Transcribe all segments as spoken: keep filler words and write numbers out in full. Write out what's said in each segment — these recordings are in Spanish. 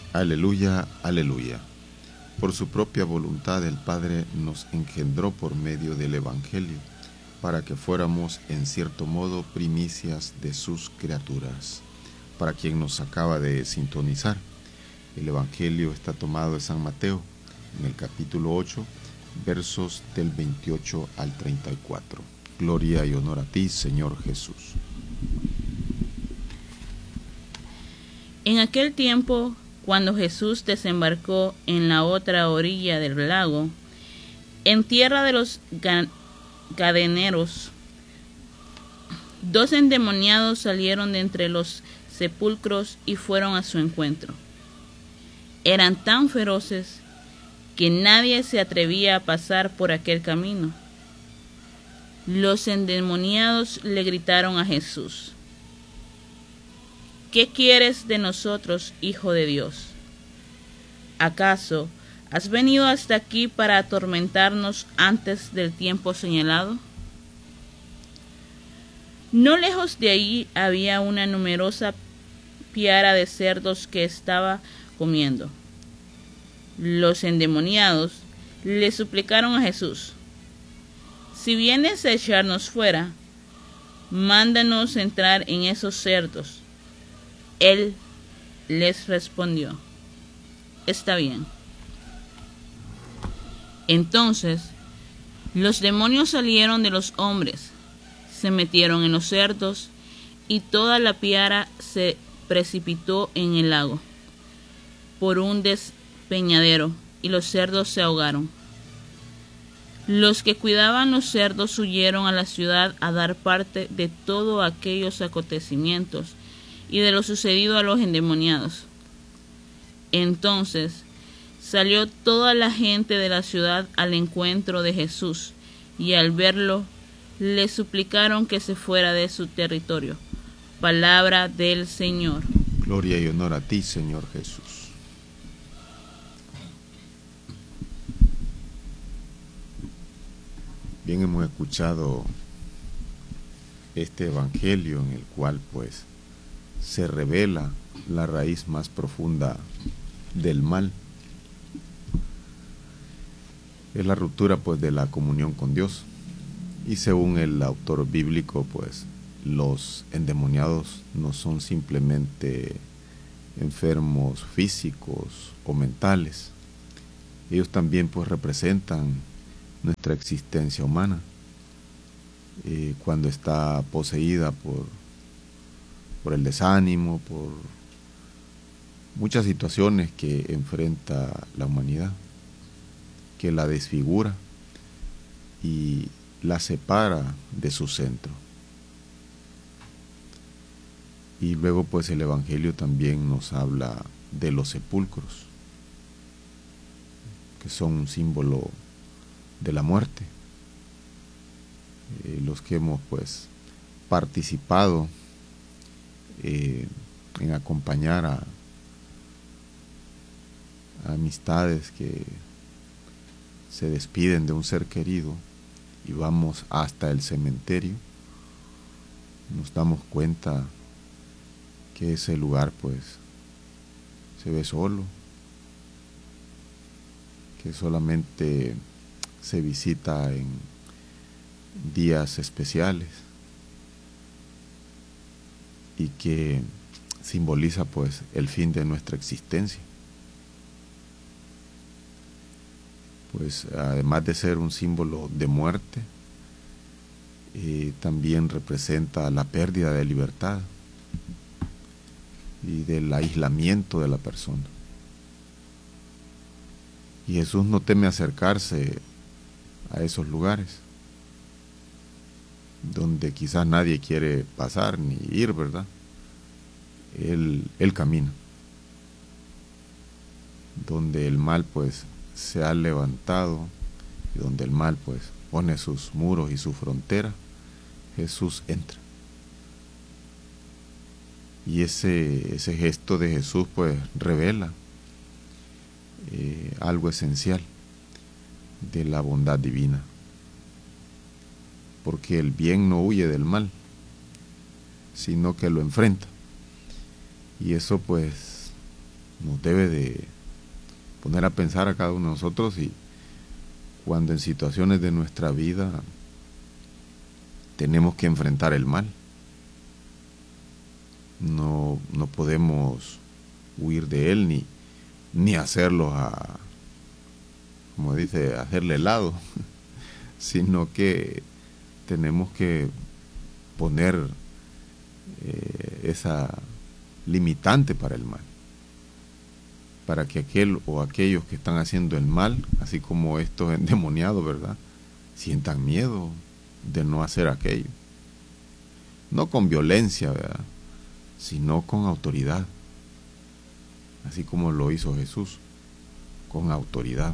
Aleluya, aleluya. Por su propia voluntad el Padre nos engendró por medio del Evangelio, para que fuéramos en cierto modo primicias de sus criaturas. Para quien nos acaba de sintonizar, el Evangelio está tomado de San Mateo, en el capítulo ocho, versos del veintiocho al treinta y cuatro. Gloria y honor a ti, Señor Jesús. En aquel tiempo, cuando Jesús desembarcó en la otra orilla del lago, en tierra de los Gadarenos, dos endemoniados salieron de entre los sepulcros y fueron a su encuentro. Eran tan feroces que nadie se atrevía a pasar por aquel camino. Los endemoniados le gritaron a Jesús: ¿qué quieres de nosotros, Hijo de Dios? ¿Acaso has venido hasta aquí para atormentarnos antes del tiempo señalado? No lejos de allí había una numerosa piara de cerdos que estaba comiendo. Los endemoniados le suplicaron a Jesús: si vienes a echarnos fuera, mándanos entrar en esos cerdos. Él les respondió: está bien. Entonces los demonios salieron de los hombres, se metieron en los cerdos, y toda la piara se precipitó en el lago por un despeñadero, y los cerdos se ahogaron. Los que cuidaban los cerdos huyeron a la ciudad a dar parte de todos aquellos acontecimientos y de lo sucedido a los endemoniados. Entonces salió toda la gente de la ciudad al encuentro de Jesús, y al verlo le suplicaron que se fuera de su territorio. Palabra del Señor. Gloria y honor a ti, Señor Jesús. Bien, hemos escuchado este evangelio en el cual pues se revela la raíz más profunda del mal. Es la ruptura pues de la comunión con Dios. Y según el autor bíblico, pues los endemoniados no son simplemente enfermos físicos o mentales. Ellos también pues representan nuestra existencia humana, eh, cuando está poseída por, por el desánimo, por muchas situaciones que enfrenta la humanidad, que la desfigura y la separa de su centro. Y luego pues el Evangelio también nos habla de los sepulcros, que son un símbolo de la muerte. Eh, los que hemos pues participado eh, en acompañar a, a amistades que se despiden de un ser querido y vamos hasta el cementerio, nos damos cuenta que ese lugar pues se ve solo, que solamente se visita en días especiales y que simboliza pues el fin de nuestra existencia. Pues además de ser un símbolo de muerte, eh, también representa la pérdida de libertad y del aislamiento de la persona. Y Jesús no teme acercarse a esos lugares donde quizás nadie quiere pasar ni ir, ¿verdad? Él, él camina. Donde el mal pues se ha levantado y donde el mal pues pone sus muros y su frontera, Jesús entra. Y ese, ese gesto de Jesús pues revela eh, algo esencial de la bondad divina, porque el bien no huye del mal, sino que lo enfrenta. Y eso pues nos debe de poner a pensar a cada uno de nosotros, y cuando en situaciones de nuestra vida tenemos que enfrentar el mal, no, no podemos huir de él ni, ni hacerlo a, como dice, hacerle lado, sino que tenemos que poner eh, esa limitante para el mal, para que aquel o aquellos que están haciendo el mal, así como estos endemoniados, ¿verdad?, sientan miedo de no hacer aquello. No con violencia, ¿verdad?, sino con autoridad, así como lo hizo Jesús, con autoridad.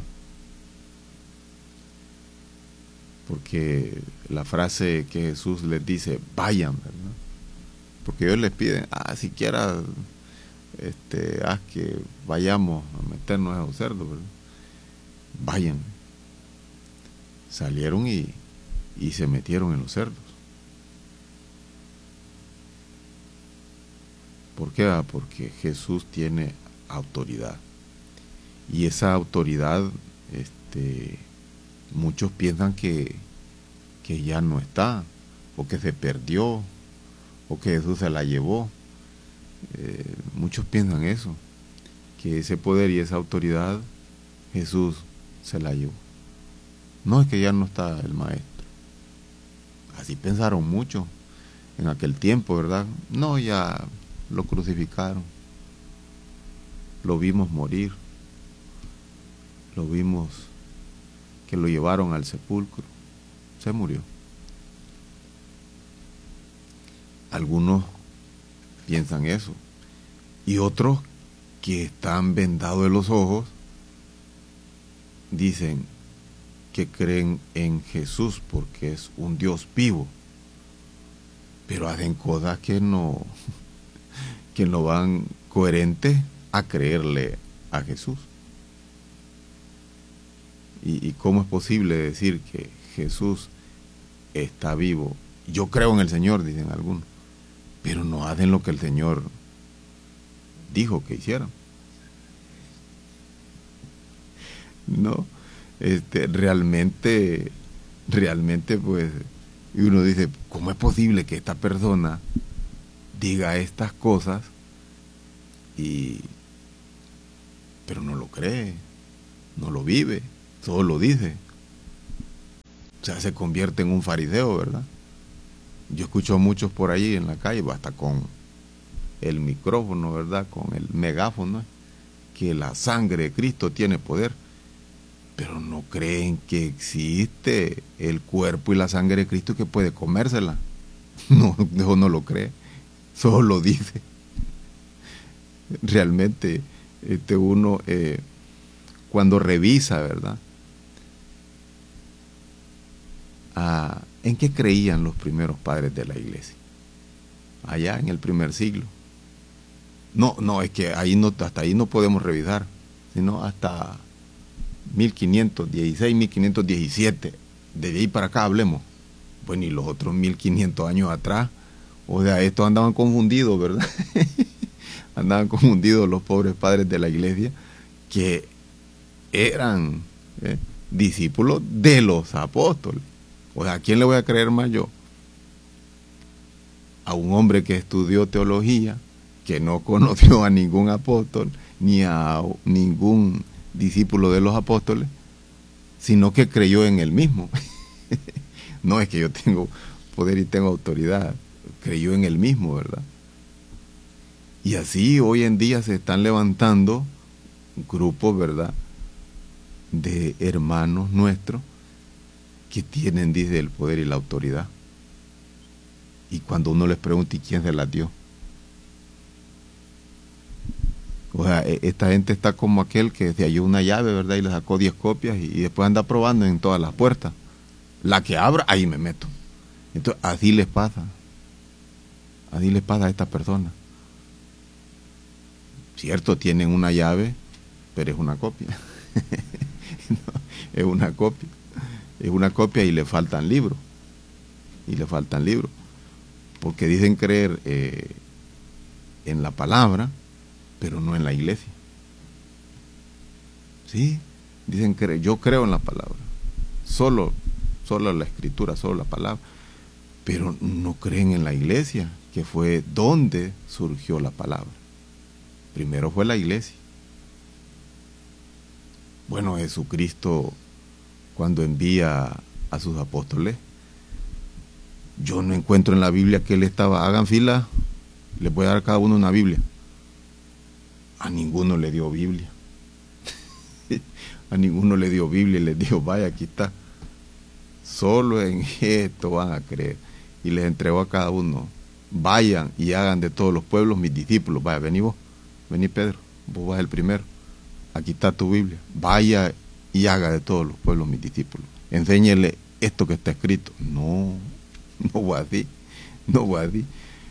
Porque la frase que Jesús les dice, vayan, ¿verdad?, porque ellos les piden, ah, siquiera este, haz que vayamos a meternos a los cerdos, ¿verdad? Vayan. Salieron y, y se metieron en los cerdos. ¿Por qué? Ah, porque Jesús tiene autoridad. Y esa autoridad, este, muchos piensan que, que ya no está, o que se perdió, o que Jesús se la llevó. Eh, muchos piensan eso, que ese poder y esa autoridad Jesús se la llevó. No, es que ya no está el maestro. Así pensaron muchos en aquel tiempo, ¿verdad? No, ya lo crucificaron, lo vimos morir, lo vimos que lo llevaron al sepulcro, se murió. Algunos piensan eso, y otros que están vendados de los ojos dicen que creen en Jesús porque es un Dios vivo, pero hacen cosas que no que no van coherentes a creerle a Jesús. ¿Y, y cómo es posible decir que Jesús está vivo? Yo creo en el Señor, dicen algunos, pero no hacen lo que el Señor dijo que hicieran. No, este, realmente, realmente, pues, y uno dice, ¿cómo es posible que esta persona diga estas cosas y pero no lo cree, no lo vive, solo lo dice? O sea, se convierte en un fariseo, ¿verdad? Yo escucho a muchos por ahí en la calle, hasta con el micrófono, ¿verdad?, con el megáfono, que la sangre de Cristo tiene poder, pero no creen que existe el cuerpo y la sangre de Cristo que puede comérsela. No, no, no lo cree, solo lo dice. Realmente, este uno, eh, cuando revisa, ¿verdad?, a, ¿en qué creían los primeros padres de la iglesia? Allá en el primer siglo. No, no, es que ahí no, hasta ahí no podemos revisar, sino hasta mil quinientos dieciséis, mil quinientos diecisiete, de ahí para acá hablemos. Bueno, y los otros mil quinientos años atrás, o sea, estos andaban confundidos, ¿verdad? Andaban confundidos los pobres padres de la iglesia, que eran ¿eh? discípulos de los apóstoles. O sea, ¿a quién le voy a creer más yo? A un hombre que estudió teología, que no conoció a ningún apóstol, ni a ningún discípulo de los apóstoles, sino que creyó en él mismo. No es que yo tengo poder y tengo autoridad, creyó en él mismo, ¿verdad? Y así hoy en día se están levantando grupos, ¿verdad?, de hermanos nuestros que tienen, dice, el poder y la autoridad. Y cuando uno les pregunta, ¿y quién se las dio? O sea, esta gente está como aquel que se halló una llave, ¿verdad?, y le sacó diez copias, y, y después anda probando en todas las puertas. La que abra, ahí me meto. Entonces, así les pasa. Así les pasa a estas personas. Cierto, tienen una llave, pero es una copia. No, es una copia. Es una copia y le faltan libros. Y le faltan libros. Porque dicen creer eh, en la palabra, pero no en la iglesia. ¿Sí? Dicen que yo creo en la palabra. Solo, solo la escritura, solo la palabra. Pero no creen en la iglesia, que fue donde surgió la palabra. Primero fue la iglesia. Bueno, Jesucristo, cuando envía a sus apóstoles, yo no encuentro en la Biblia que él estaba, hagan fila, les voy a dar a cada uno una Biblia. A ninguno le dio Biblia. A ninguno le dio Biblia y les dijo, vaya, aquí está. Solo en esto van a creer. Y les entregó a cada uno, vayan y hagan de todos los pueblos mis discípulos. Vaya, vení vos, vení Pedro, vos vas el primero. Aquí está tu Biblia. Vaya y haga de todos los pueblos mis discípulos. Enséñele esto que está escrito. No, no fue así. No fue así.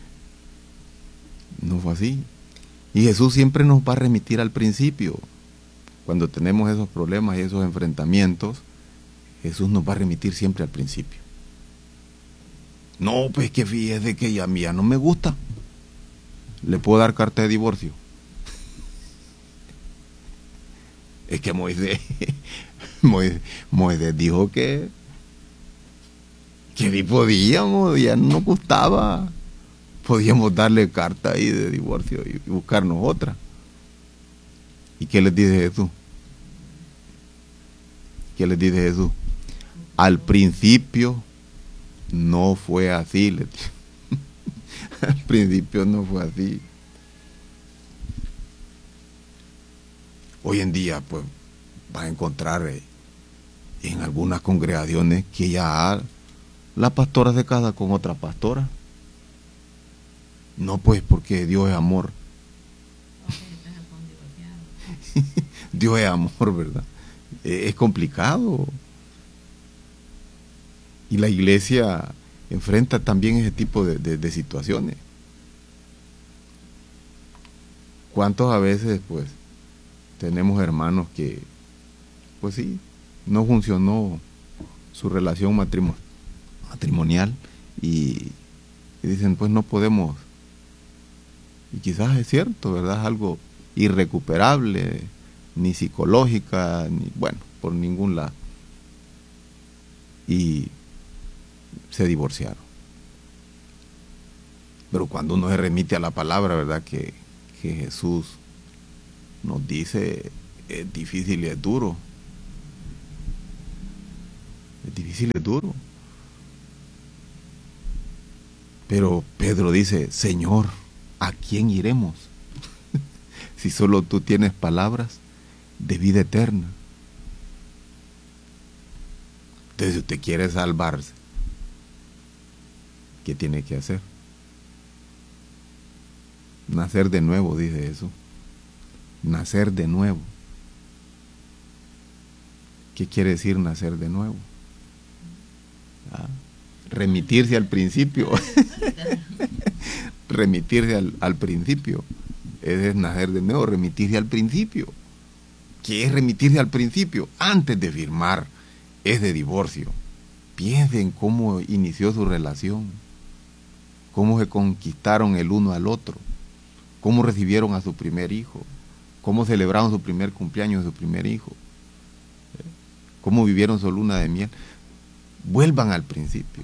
No fue así. Y Jesús siempre nos va a remitir al principio. Cuando tenemos esos problemas y esos enfrentamientos, Jesús nos va a remitir siempre al principio. No, pues que fíjese que ya a mí ya no me gusta. ¿Le puedo dar carta de divorcio? Es que Moisés, Moisés, Moisés dijo que que ni podíamos, ya no nos gustaba. Podíamos darle carta ahí de divorcio y buscarnos otra. ¿Y qué les dice Jesús? ¿Qué les dice Jesús? Al principio no fue así. Les dice. Al principio no fue así. Hoy en día, pues, vas a encontrar eh, en algunas congregaciones que ya la pastora se casa con otra pastora. No, pues, porque Dios es amor. Dios es amor, ¿verdad? Es complicado. Y la iglesia enfrenta también ese tipo de, de, de situaciones. ¿Cuántos a veces, pues, tenemos hermanos que, pues sí, no funcionó su relación matrimo- matrimonial y, y dicen, pues no podemos, y quizás es cierto, ¿verdad? Es algo irrecuperable, ni psicológica, ni, bueno, por ningún lado. Y se divorciaron. Pero cuando uno se remite a la palabra, ¿verdad? Que, que Jesús nos dice, es difícil y es duro. Es difícil y es duro. Pero Pedro dice, Señor, ¿a quién iremos? Si solo tú tienes palabras de vida eterna. Entonces, si usted quiere salvarse, ¿qué tiene que hacer? Nacer de nuevo, dice Jesús. Nacer de nuevo. ¿Qué quiere decir nacer de nuevo? ¿Ah? Remitirse al principio. Remitirse al, al principio. Ese es nacer de nuevo, remitirse al principio. ¿Qué es remitirse al principio? Antes de firmar ese divorcio, piensen cómo inició su relación, cómo se conquistaron el uno al otro, cómo recibieron a su primer hijo, cómo celebraron su primer cumpleaños de su primer hijo, cómo vivieron su luna de miel. Vuelvan al principio.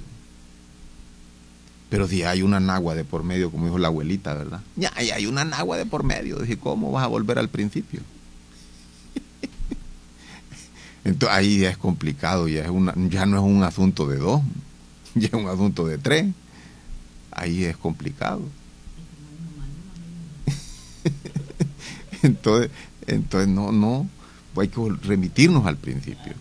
Pero si hay una nagua de por medio, como dijo la abuelita, ¿verdad? Ya, ya hay una nagua de por medio. Dije, ¿cómo vas a volver al principio? Entonces ahí ya es complicado, ya, es una, ya no es un asunto de dos, ya es un asunto de tres. Ahí es complicado. Entonces, entonces no, no, hay que remitirnos al principio.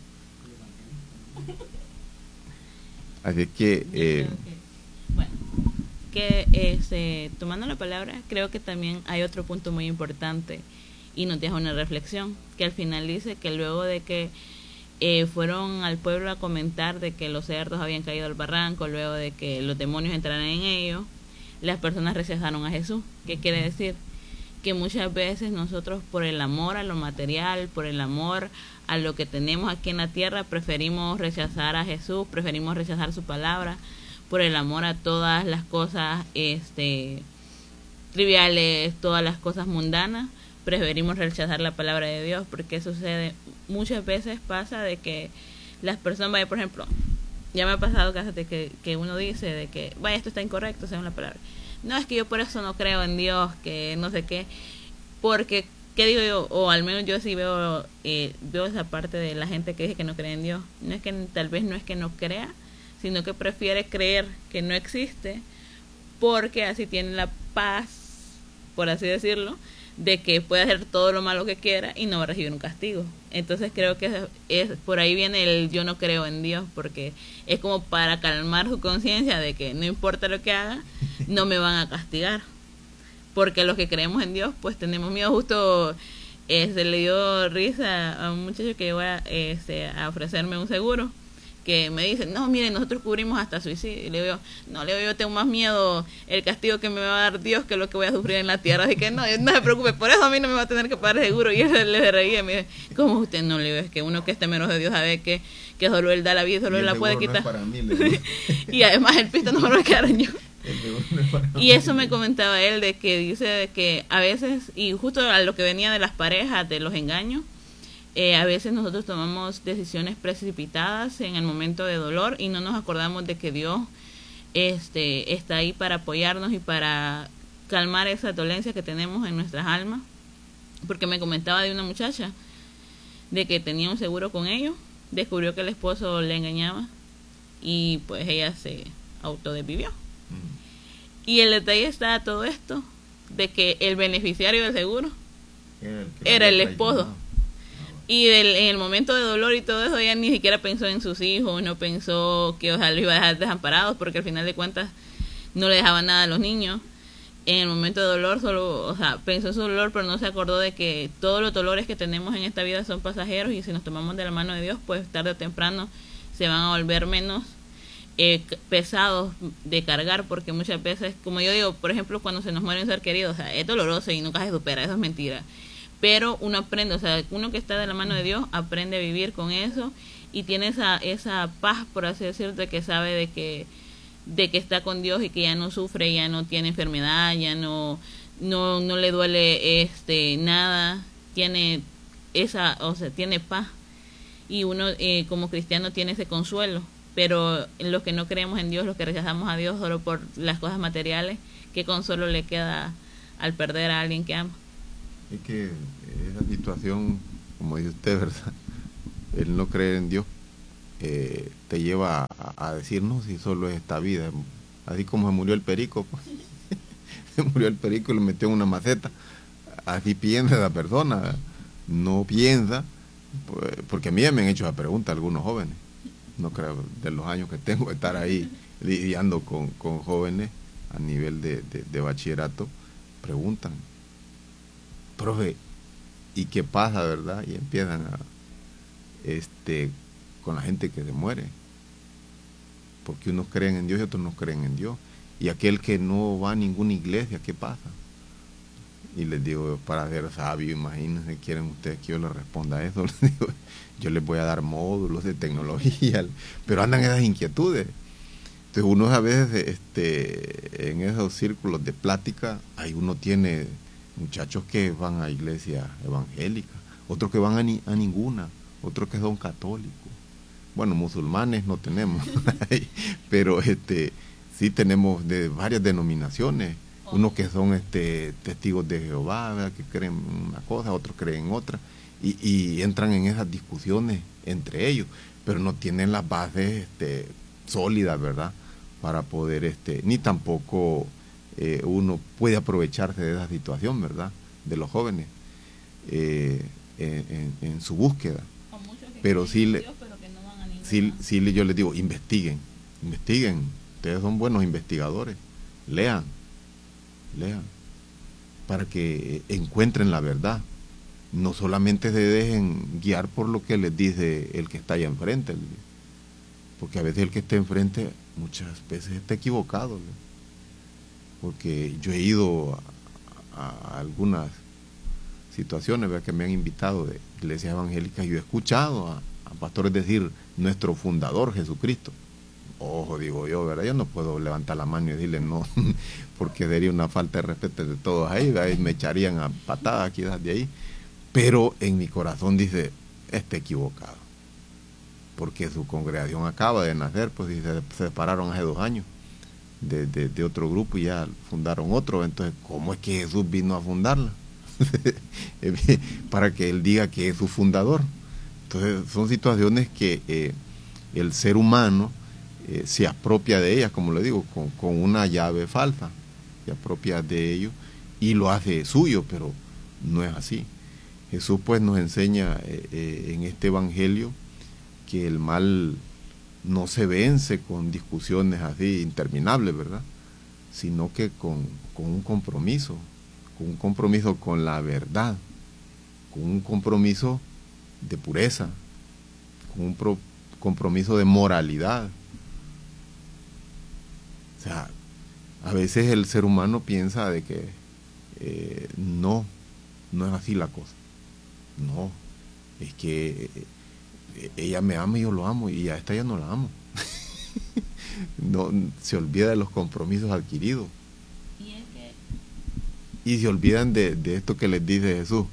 Así que... Eh, bueno, que este, tomando la palabra, creo que también hay otro punto muy importante y nos deja una reflexión, que al final dice que luego de que eh, fueron al pueblo a comentar de que los cerdos habían caído al barranco, luego de que los demonios entraran en ellos, las personas rechazaron a Jesús. ¿Qué quiere decir? Que muchas veces nosotros, por el amor a lo material, por el amor a lo que tenemos aquí en la tierra, preferimos rechazar a Jesús, preferimos rechazar su palabra, por el amor a todas las cosas este triviales, todas las cosas mundanas, preferimos rechazar la palabra de Dios, porque sucede, muchas veces pasa de que las personas, vaya, por ejemplo, ya me ha pasado casos de que, que uno dice de que, vaya, esto está incorrecto según la palabra. No, es que yo por eso no creo en Dios, que no sé qué, porque, ¿qué digo yo? O al menos yo sí veo, eh, veo esa parte de la gente que dice que no cree en Dios. No es que, tal vez no es que no crea, sino que prefiere creer que no existe, porque así tiene la paz, por así decirlo, de que puede hacer todo lo malo que quiera y no va a recibir un castigo. Entonces creo que es, es por ahí viene el yo no creo en Dios, porque es como para calmar su conciencia de que no importa lo que haga, no me van a castigar, porque los que creemos en Dios pues tenemos miedo. Justo eh, se le dio risa a un muchacho que llegó a, este, a ofrecerme un seguro, que me dicen, no, miren, nosotros cubrimos hasta suicidio. Y le digo, no, le digo, yo tengo más miedo el castigo que me va a dar Dios que lo que voy a sufrir en la tierra. Así que no, no se preocupe, por eso a mí no me va a tener que pagar seguro. Y él le reía y me dice, ¿cómo usted no? Le digo, es que uno que esté menos de Dios sabe que, que solo Él da la vida, solo Él la puede quitar. No es para mí, y además el pisto no me lo va a quedar yo. Y eso me comentaba él, de que dice de que a veces, y justo a lo que venía de las parejas, de los engaños, Eh, a veces nosotros tomamos decisiones precipitadas en el momento de dolor y no nos acordamos de que Dios este, está ahí para apoyarnos y para calmar esa dolencia que tenemos en nuestras almas. Porque me comentaba de una muchacha de que tenía un seguro con ellos, descubrió que el esposo le engañaba y pues ella se autodesvivió. Mm. Y el detalle está todo esto, de que el beneficiario del seguro era el, era el esposo. Y del, en el momento de dolor y todo eso, ella ni siquiera pensó en sus hijos, no pensó que, o sea, los iba a dejar desamparados, porque al final de cuentas no le dejaba nada a los niños. En el momento de dolor solo, o sea, pensó en su dolor, pero no se acordó de que todos los dolores que tenemos en esta vida son pasajeros, y si nos tomamos de la mano de Dios, pues tarde o temprano se van a volver menos eh, pesados de cargar, porque muchas veces, como yo digo, por ejemplo, cuando se nos muere un ser querido, o sea, es doloroso y nunca se supera, eso es mentira. Pero uno aprende, o sea, uno que está de la mano de Dios aprende a vivir con eso y tiene esa esa paz, por así decirlo, de que sabe de que de que está con Dios y que ya no sufre, ya no tiene enfermedad, ya no no no le duele este nada, tiene esa, o sea, tiene paz. Y uno eh, como cristiano tiene ese consuelo, pero los que no creemos en Dios, los que rechazamos a Dios solo por las cosas materiales, ¿qué consuelo le queda al perder a alguien que ama? Es que esa situación, como dice usted, ¿verdad? El no creer en Dios eh, te lleva a, a decir, no, si solo es esta vida. Así como se murió el perico, pues. Se murió el perico y lo metió en una maceta. Así piensa la persona, no piensa, pues, porque a mí me han hecho esa pregunta algunos jóvenes. No creo, de los años que tengo de estar ahí lidiando con, con jóvenes a nivel de, de, de bachillerato, preguntan, profe, ¿y qué pasa, verdad? Y empiezan a, este, con la gente que se muere, porque unos creen en Dios y otros no creen en Dios. Y aquel que no va a ninguna iglesia, ¿qué pasa? Y les digo, para ser sabio, imagínense, quieren ustedes que yo les responda a eso. Les digo, yo les voy a dar módulos de tecnología, pero andan esas inquietudes. Entonces uno a veces, este, en esos círculos de plática, ahí uno tiene muchachos que van a iglesia evangélica, otros que van a, ni, a ninguna, otros que son católicos. Bueno, musulmanes no tenemos, pero este sí tenemos de varias denominaciones, unos que son este testigos de Jehová, ¿verdad?, que creen una cosa, otros creen otra, y, y entran en esas discusiones entre ellos, pero no tienen las bases este, sólidas, ¿verdad?, para poder, este ni tampoco Eh, uno puede aprovecharse de esa situación, ¿verdad?, de los jóvenes eh, en, en, en su búsqueda. Pero sí, le, Dios, pero que no van a sí, sí yo les digo, investiguen, investiguen, ustedes son buenos investigadores, lean, lean, para que encuentren la verdad, no solamente se dejen guiar por lo que les dice el que está allá enfrente, porque a veces el que está enfrente muchas veces está equivocado, ¿no? Porque yo he ido a, a algunas situaciones, ¿verdad?, que me han invitado de iglesias evangélicas, y yo he escuchado a, a pastores decir nuestro fundador Jesucristo, ojo, digo yo, ¿verdad? Yo no puedo levantar la mano y decirle no, porque sería una falta de respeto de todos ahí, ¿verdad? Y me echarían a patadas quizás de ahí. Pero en mi corazón dice, está equivocado, porque su congregación acaba de nacer, pues y se, se separaron hace dos años de, de, de otro grupo y ya fundaron otro. Entonces, ¿cómo es que Jesús vino a fundarla? Para que Él diga que es su fundador. Entonces, son situaciones que eh, el ser humano eh, se apropia de ellas, como le digo, con, con una llave falsa, se apropia de ello y lo hace suyo, pero no es así. Jesús pues nos enseña eh, eh, en este evangelio que el mal no se vence con discusiones así interminables, ¿verdad? Sino que con, con un compromiso, con un compromiso con la verdad, con un compromiso de pureza, con un pro, compromiso de moralidad. O sea, a veces el ser humano piensa de que eh, no, no es así la cosa. No, es que ella me ama y yo lo amo, y a esta ya no la amo. No, se olvida de los compromisos adquiridos. Y, es que... y se olvidan de, de esto que les dice Jesús.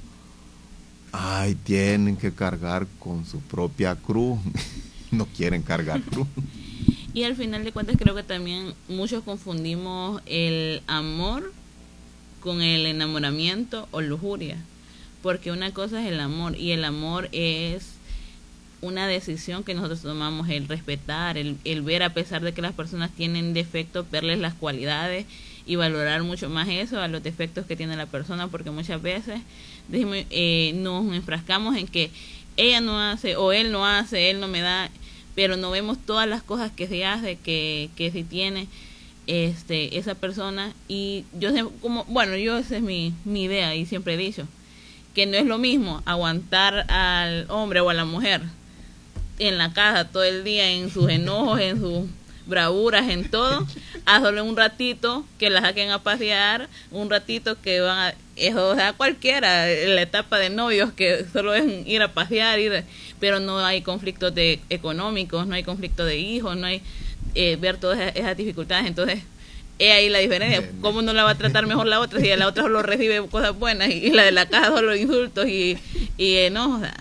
Ay, tienen que cargar con su propia cruz. No quieren cargar cruz. Y al final de cuentas creo que también muchos confundimos el amor con el enamoramiento o lujuria. Porque una cosa es el amor, y el amor es una decisión que nosotros tomamos, el respetar, el, el ver, a pesar de que las personas tienen defectos, verles las cualidades y valorar mucho más eso a los defectos que tiene la persona, porque muchas veces decimos, eh, nos enfrascamos en que ella no hace o él no hace, él no me da, pero no vemos todas las cosas que se hace, que, que sí tiene este esa persona. Y yo sé, como, bueno, yo esa es mi, mi idea, y siempre he dicho que no es lo mismo aguantar al hombre o a la mujer en la casa todo el día, en sus enojos, en sus bravuras, en todo, a solo un ratito que la saquen a pasear, un ratito que van a, eso, o sea, cualquiera, la etapa de novios que solo es ir a pasear, ir, pero no hay conflictos de económicos, no hay conflicto de hijos, no hay eh, ver todas esas, esas dificultades. Entonces es ahí la diferencia. ¿Cómo no la va a tratar mejor la otra si la otra solo recibe cosas buenas y la de la casa solo insultos y, y eh, no, o sea.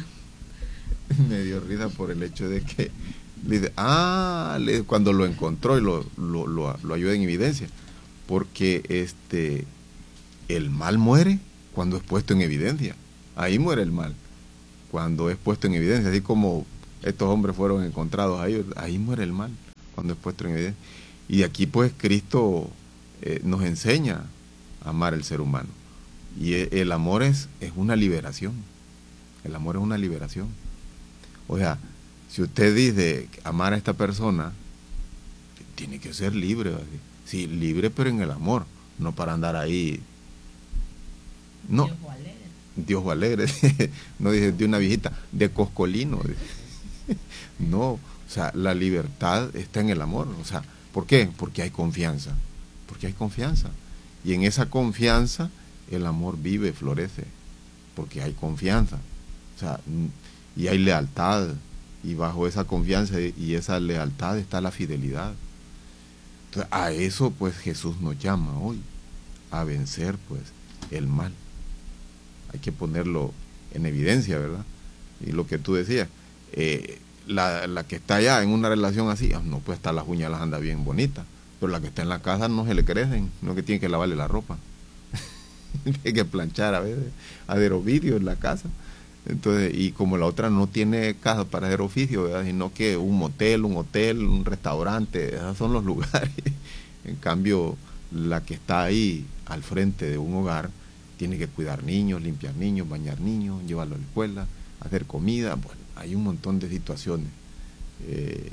Me dio risa por el hecho de que le, ah, le, cuando lo encontró y lo, lo, lo, lo ayuda en evidencia, porque este el mal muere cuando es puesto en evidencia. Ahí muere el mal, cuando es puesto en evidencia, así como estos hombres fueron encontrados ahí, ahí muere el mal cuando es puesto en evidencia. Y aquí pues Cristo eh, nos enseña a amar al ser humano. Y el amor es, es una liberación. El amor es una liberación. O sea, si usted dice amar a esta persona, tiene que ser libre. ¿Verdad? Sí, libre, pero en el amor, no para andar ahí. No. Dios o alegre. Dios o alegre. No dice de una viejita, de coscolino. No, o sea, la libertad está en el amor. O sea, ¿por qué? Porque hay confianza. Porque hay confianza. Y en esa confianza el amor vive, florece. Porque hay confianza. O sea, y hay lealtad. Y bajo esa confianza y esa lealtad está la fidelidad. Entonces, a eso pues Jesús nos llama hoy. A vencer pues el mal. Hay que ponerlo en evidencia, ¿verdad? Y lo que tú decías, eh, La, la que está allá en una relación así, no puede estar, las uñas las anda bien bonitas, pero la que está en la casa no se le crecen, no, que tiene que lavarle la ropa. Tiene que planchar a veces, hacer oficio en la casa. Entonces, y como la otra no tiene casa para hacer oficio, ¿verdad? Sino que un motel, un hotel, un restaurante, esos son los lugares. En cambio, la que está ahí al frente de un hogar tiene que cuidar niños, limpiar niños, bañar niños, llevarlos a la escuela, hacer comida. Bueno, hay un montón de situaciones eh,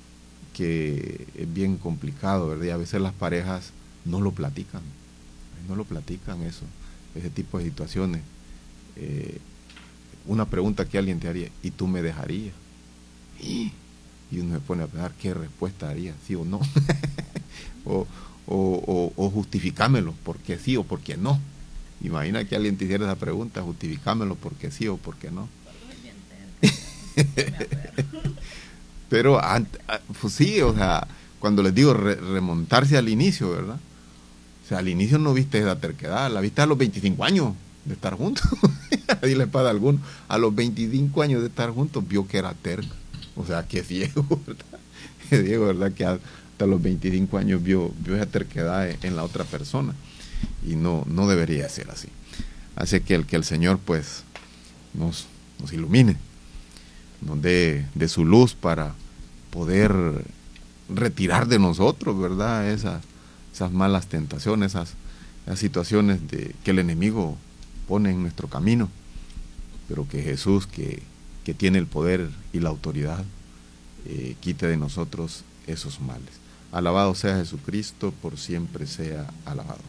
que es bien complicado, ¿verdad? Y a veces las parejas no lo platican, no lo platican eso, ese tipo de situaciones. Eh, una pregunta que alguien te haría, ¿y tú me dejarías? Y uno se pone a pensar, ¿qué respuesta daría? ¿Sí o no? o, o, o, o justificámelo, porque sí o porque no. Imagina que alguien te hiciera esa pregunta, justificámelo porque sí o porque no. Pero pues sí, o sea, cuando les digo re, remontarse al inicio, ¿verdad? O sea, al inicio no viste esa terquedad, la viste a los veinticinco años de estar juntos. Ahí le pasa a alguno. A los veinticinco años de estar juntos vio que era terca. O sea, que es Diego, ¿verdad? Que Diego, ¿verdad? Que hasta los veinticinco años vio, vio esa terquedad en la otra persona. Y no, no debería ser así. Así que el, que el Señor, pues, nos, nos ilumine, nos dé de su luz para poder retirar de nosotros, ¿verdad? Esas, esas malas tentaciones, esas, esas situaciones de, que el enemigo pone en nuestro camino, pero que Jesús, que, que tiene el poder y la autoridad, eh, quite de nosotros esos males. Alabado sea Jesucristo, por siempre sea alabado.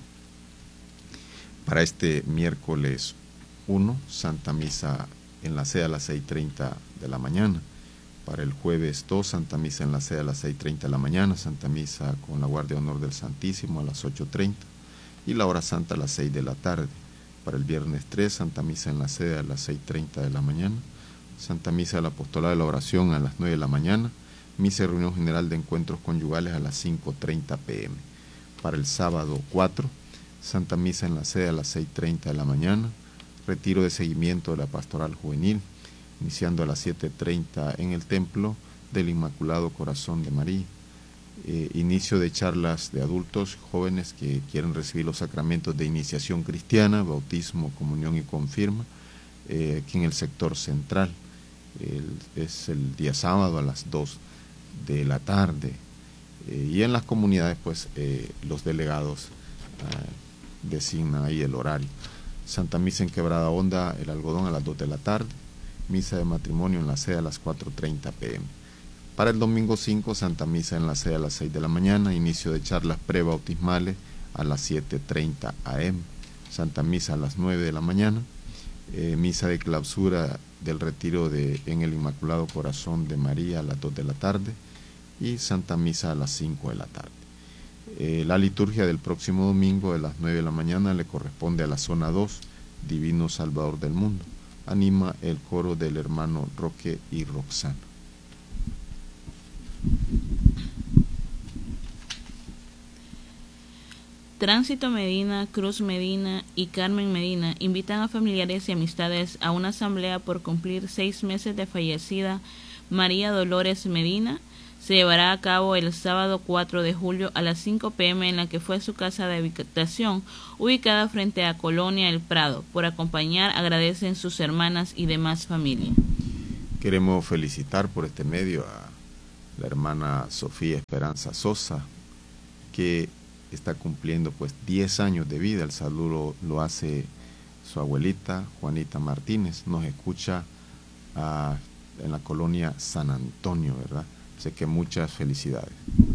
Para este miércoles uno, Santa Misa en la sede a las seis y treinta de la mañana. Para el jueves dos, Santa Misa en la sede a las seis y treinta de la mañana, Santa Misa con la Guardia de Honor del Santísimo a las ocho y treinta y la hora santa a las seis de la tarde. Para el viernes tres, Santa Misa en la sede a las seis y treinta de la mañana, Santa Misa del Apostolado de la Oración a las nueve de la mañana, Misa y reunión general de encuentros conyugales a las cinco y treinta pm. Para el sábado cuatro, Santa Misa en la sede a las seis y treinta de la mañana, retiro de seguimiento de la Pastoral Juvenil, iniciando a las siete y treinta en el Templo del Inmaculado Corazón de María. Eh, inicio de charlas de adultos jóvenes que quieren recibir los sacramentos de iniciación cristiana, bautismo, comunión y confirma, eh, aquí en el sector central. El, es el día sábado a las dos de la tarde. Eh, y en las comunidades, pues, eh, los delegados eh, designan ahí el horario. Santa Misa en Quebrada Honda, el Algodón, a las dos de la tarde. Misa de matrimonio en la sede a las cuatro y treinta pm. Para el domingo cinco, Santa Misa en la sede a las seis de la mañana, inicio de charlas prebautismales a las siete y treinta am. Santa Misa a las nueve de la mañana, eh, misa de clausura del retiro de, en el Inmaculado Corazón de María a las dos de la tarde y Santa Misa a las cinco de la tarde. Eh, la liturgia del próximo domingo de las nueve de la mañana le corresponde a la zona dos, Divino Salvador del Mundo. Anima el coro del hermano Roque y Roxana. Tránsito Medina, Cruz Medina y Carmen Medina invitan a familiares y amistades a una asamblea por cumplir seis meses de fallecida María Dolores Medina. Se llevará a cabo el sábado cuatro de julio a las cinco pm en la que fue su casa de habitación, ubicada frente a Colonia El Prado. Por acompañar, agradecen sus hermanas y demás familia. Queremos felicitar por este medio a la hermana Sofía Esperanza Sosa, que está cumpliendo pues diez años de vida. El saludo lo hace su abuelita Juanita Martínez. Nos escucha uh, en la colonia San Antonio, ¿verdad? Así que muchas felicidades.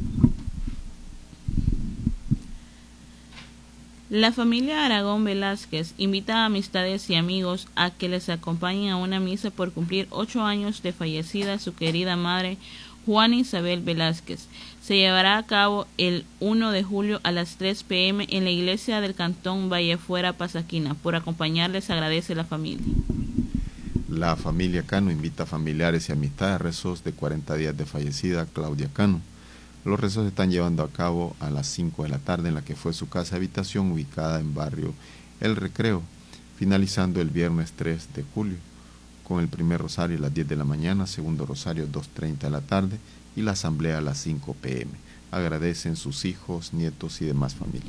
La familia Aragón Velázquez invita a amistades y amigos a que les acompañen a una misa por cumplir ocho años de fallecida su querida madre Juana Isabel Velázquez. Se llevará a cabo el uno de julio a las tres pm en la iglesia del Cantón Vallefuera, Pasaquina. Por acompañarles agradece la familia. La familia Cano invita a familiares y amistades a rezos de cuarenta días de fallecida Claudia Cano. Los rezos se están llevando a cabo a las cinco de la tarde en la que fue su casa habitación ubicada en barrio El Recreo, finalizando el viernes tres de julio, con el primer rosario a las diez de la mañana, segundo rosario dos y treinta de la tarde y la asamblea a las cinco pm. Agradecen sus hijos, nietos y demás familia.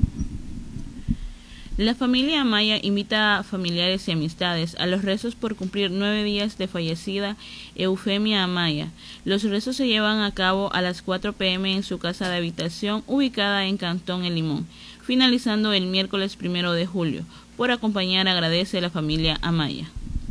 La familia Amaya invita a familiares y amistades a los rezos por cumplir nueve días de fallecida Eufemia Amaya. Los rezos se llevan a cabo a las cuatro pm en su casa de habitación ubicada en Cantón El Limón, finalizando el miércoles primero de julio. Por acompañar agradece a la familia Amaya.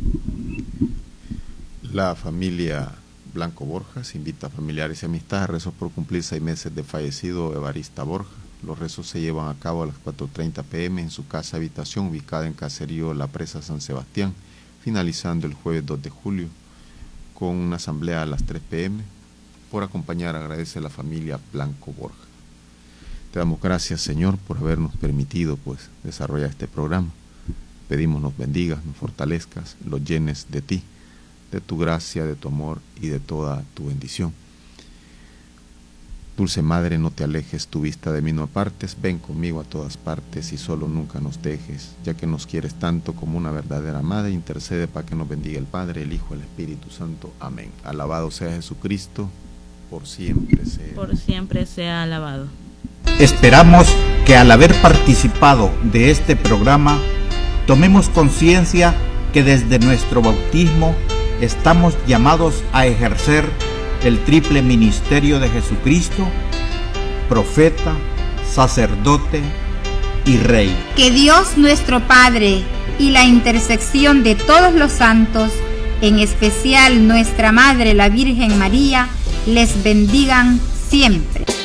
La familia Blanco Borjas invita a familiares y amistades a rezos por cumplir seis meses de fallecido Evarista Borja. Los rezos se llevan a cabo a las cuatro y treinta pm en su casa habitación ubicada en Caserío La Presa San Sebastián, finalizando el jueves dos de julio con una asamblea a las tres pm. Por acompañar agradece a la familia Blanco Borja. Te damos gracias, Señor, por habernos permitido pues desarrollar este programa. Pedimos nos bendigas, nos fortalezcas, los llenes de ti, de tu gracia, de tu amor y de toda tu bendición. Dulce Madre, no te alejes, tu vista de mí no apartes, ven conmigo a todas partes y solo nunca nos dejes, ya que nos quieres tanto como una verdadera madre, intercede para que nos bendiga el Padre, el Hijo, el Espíritu Santo. Amén. Alabado sea Jesucristo, por siempre sea. Por siempre sea alabado. Esperamos que al haber participado de este programa, tomemos conciencia que desde nuestro bautismo estamos llamados a ejercer el triple ministerio de Jesucristo, profeta, sacerdote y rey. Que Dios nuestro Padre y la intersección de todos los santos, en especial nuestra Madre la Virgen María, les bendigan siempre.